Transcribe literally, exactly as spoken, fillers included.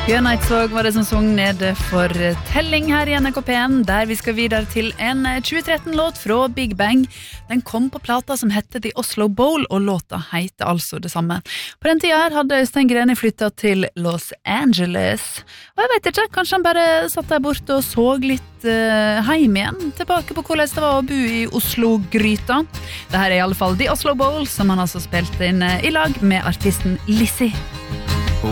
Bjørn Eidsvåg var det som sang ned for telling her i N R K P en, der vi skal videre til en tjue tretten-låt fra Big Bang. Den kom på plata som hette The Oslo Bowl, og låta heter altså det samme. På den tida her hadde Øystein Greni flyttet til Los Angeles. Og jeg vet ikke, kanskje han bare satt der borte og så litt uh, heim igjen, tilbake på hvordan det var å bo i Oslo-gryta. Dette er i alle fall The Oslo Bowl, som han altså spilte inn uh, i lag med artisten Lizzie.